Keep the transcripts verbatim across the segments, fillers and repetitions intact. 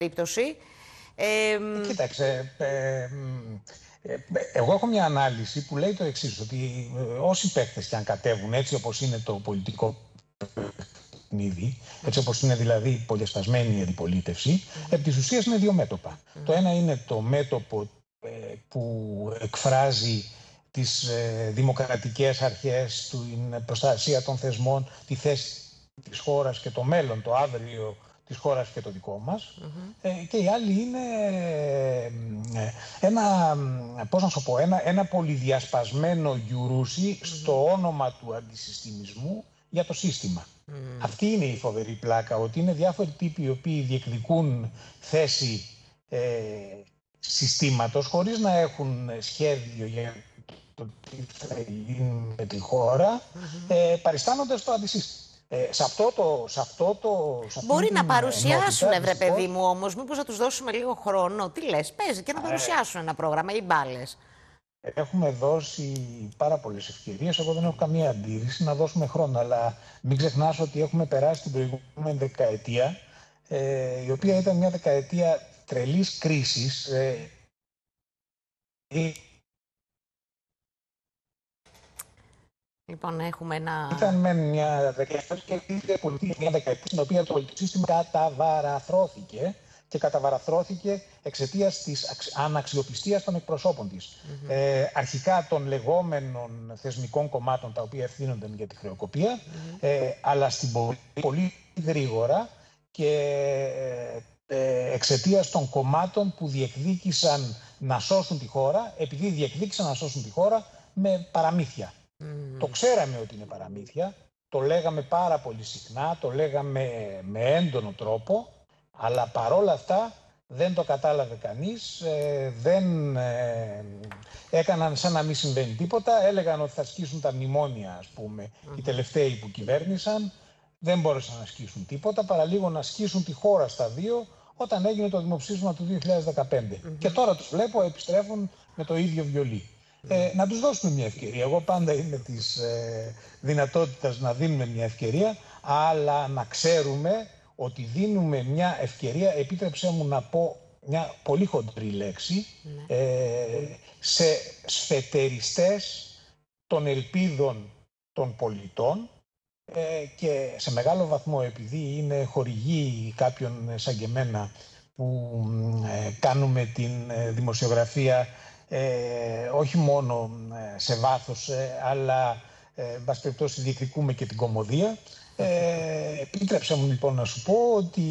περίπτωση. Ε, Κοίταξε, ε, ε, ε, εγώ έχω μια ανάλυση που λέει το εξής, ότι ε, όσοι παίκτες και αν κατέβουν έτσι όπως είναι το πολιτικό παιχνίδι, έτσι όπως είναι δηλαδή πολυεσπασμένη η αντιπολίτευση, mm-hmm. επί της ουσίας είναι δύο μέτωπα. Mm-hmm. Το ένα είναι το μέτωπο ε, που εκφράζει τις ε, δημοκρατικές αρχές, την προστασία των θεσμών, τη θέση της χώρας και το μέλλον, το αύριο της χώρας και το δικό μας. Mm-hmm. Ε, και η άλλη είναι ε, ένα, πώς να σου πω, ένα, ένα πολυδιασπασμένο γιουρούσι mm-hmm. στο όνομα του αντισυστημισμού για το σύστημα. Mm. Αυτή είναι η φοβερή πλάκα, ότι είναι διάφοροι τύποι οι οποίοι διεκδικούν θέση ε, συστήματος χωρίς να έχουν σχέδιο για το τι θα γίνει με τη χώρα, mm-hmm. ε, παριστάνοντας το αντισύστημα. Ε, σε αυτό το, σε αυτό το, σε Μπορεί να παρουσιάσουν, βρε παιδί μου, όμως, μήπως να τους δώσουμε λίγο χρόνο. Τι λες, παίζει και να παρουσιάσουν ε, ένα πρόγραμμα ή μπάλες. Έχουμε δώσει πάρα πολλές ευκαιρίες, εγώ δεν έχω καμία αντίρρηση να δώσουμε χρόνο, αλλά μην ξεχνάς ότι έχουμε περάσει την προηγούμενη δεκαετία, ε, η οποία ήταν μια δεκαετία τρελής κρίσης. Ε, Λοιπόν, έχουμε ένα... Ήταν με μια δεκαετία και μια δεκαετία στην οποία το πολιτικό σύστημα καταβαραθρώθηκε και καταβαραθρώθηκε εξαιτίας της αναξιοπιστίας των εκπροσώπων της. Mm-hmm. Ε, αρχικά των λεγόμενων θεσμικών κομμάτων τα οποία ευθύνονταν για τη χρεοκοπία, mm-hmm. ε, αλλά στην πολύ, πολύ γρήγορα και ε, εξαιτίας των κομμάτων που διεκδίκησαν να σώσουν τη χώρα, επειδή διεκδίκησαν να σώσουν τη χώρα με παραμύθια. Mm. Το ξέραμε ότι είναι παραμύθια, το λέγαμε πάρα πολύ συχνά, το λέγαμε με έντονο τρόπο, αλλά παρόλα αυτά δεν το κατάλαβε κανείς, ε, δεν ε, έκαναν σαν να μην συμβαίνει τίποτα, έλεγαν ότι θα ασκήσουν τα μνημόνια, ας πούμε, mm. οι τελευταίοι που κυβέρνησαν, δεν μπόρεσαν να ασκήσουν τίποτα, παρά λίγο να ασκήσουν τη χώρα στα δύο, όταν έγινε το δημοψήφισμα του δύο χιλιάδες δεκαπέντε. Mm-hmm. Και τώρα τους βλέπω επιστρέφουν με το ίδιο βιολί. Ε, να τους δώσουμε μια ευκαιρία. Εγώ πάντα είμαι της ε, δυνατότητας να δίνουμε μια ευκαιρία, αλλά να ξέρουμε ότι δίνουμε μια ευκαιρία, επίτρεψέ μου να πω μια πολύ χοντρή λέξη, ναι. ε, σε σφετεριστές των ελπίδων των πολιτών ε, και σε μεγάλο βαθμό επειδή είναι χορηγοί κάποιων σαν και εμένα που ε, κάνουμε την ε, δημοσιογραφία Ε, όχι μόνο ε, σε βάθος, ε, αλλά ε, εν πάση περιπτώσει διεκδικούμε και την κωμωδία. Ε, επίτρεψε μου λοιπόν να σου πω ότι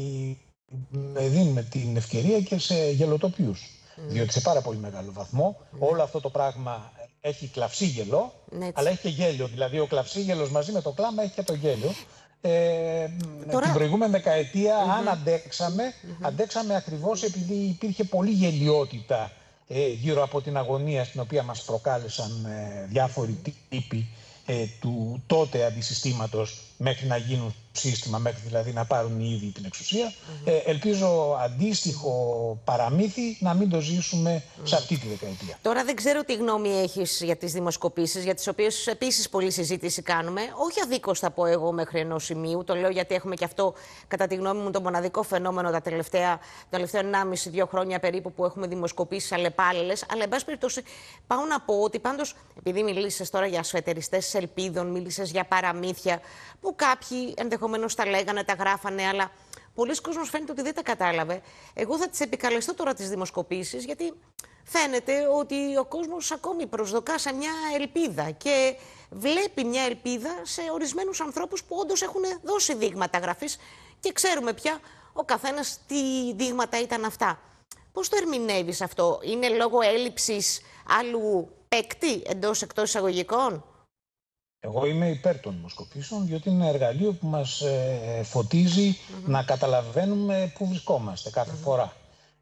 ε, δίνουμε την ευκαιρία και σε γελοτοπίους. Mm. Διότι σε πάρα πολύ μεγάλο βαθμό mm. όλο αυτό το πράγμα έχει κλαυσίγελο, mm. αλλά έχει και γέλιο. Δηλαδή ο κλαυσίγελος μαζί με το κλάμα έχει και το γέλιο. Ε, Τώρα... Την προηγούμενη δεκαετία mm-hmm. αν αντέξαμε, mm-hmm. αντέξαμε ακριβώς επειδή υπήρχε πολλή γελιότητα γύρω από την αγωνία στην οποία μας προκάλεσαν ε, διάφοροι τύποι ε, του τότε αντισυστήματος μέχρι να γίνουν σύστημα, μέχρι δηλαδή να πάρουν οι ίδιοι την εξουσία. Mm-hmm. Ε, ελπίζω αντίστοιχο παραμύθι να μην το ζήσουμε mm-hmm. σε αυτή τη δεκαετία. Τώρα δεν ξέρω τι γνώμη έχεις για τις δημοσκοπήσεις, για τις οποίες επίσης πολλή συζήτηση κάνουμε. Όχι αδίκως θα πω εγώ μέχρι ενός σημείου, το λέω γιατί έχουμε και αυτό κατά τη γνώμη μου το μοναδικό φαινόμενο τα τελευταία, τελευταία ενάμιση δύο χρόνια περίπου που έχουμε δημοσκοπήσεις αλλεπάλληλες. Αλλά εν πάση περιπτώσει πάω να πω ότι πάντως, επειδή μιλήσες τώρα για σφετεριστές ελπίδων, μίλησες για παραμύθια που κάποιοι ενδεχομένως τα λέγανε, τα γράφανε, αλλά πολλοί κόσμος φαίνεται ότι δεν τα κατάλαβε. Εγώ θα τις επικαλεστώ τώρα τις δημοσκοπήσεις, γιατί φαίνεται ότι ο κόσμος ακόμη προσδοκά σε μια ελπίδα και βλέπει μια ελπίδα σε ορισμένους ανθρώπους που όντως έχουν δώσει δείγματα γραφής και ξέρουμε πια ο καθένας τι δείγματα ήταν αυτά. Πώς το ερμηνεύεις αυτό, είναι λόγω έλλειψης άλλου παίκτη εντός εκτός εισαγωγικών? Εγώ είμαι υπέρ των δημοσκοπήσεων, διότι είναι ένα εργαλείο που μας ε, φωτίζει mm-hmm. να καταλαβαίνουμε πού βρισκόμαστε κάθε mm-hmm. φορά.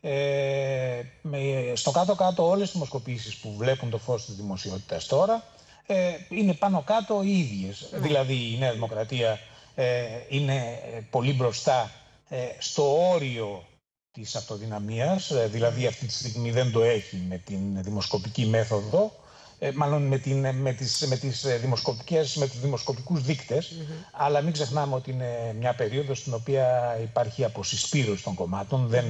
Ε, με, στο κάτω-κάτω όλες οι δημοσκοπήσεις που βλέπουν το φως της δημοσιότητας τώρα ε, είναι πάνω κάτω οι ίδιες. Mm-hmm. Δηλαδή η Νέα Δημοκρατία ε, είναι πολύ μπροστά ε, στο όριο της αυτοδυναμίας, ε, δηλαδή αυτή τη στιγμή δεν το έχει με την δημοσκοπική μέθοδο. ε, μάλλον με, την, με, τις, με, τις δημοσκοπικές, με τους δημοσκοπικούς δείκτες, mm-hmm. αλλά μην ξεχνάμε ότι είναι μια περίοδος στην οποία υπάρχει αποσυσπήρωση των κομμάτων. Mm-hmm. Δεν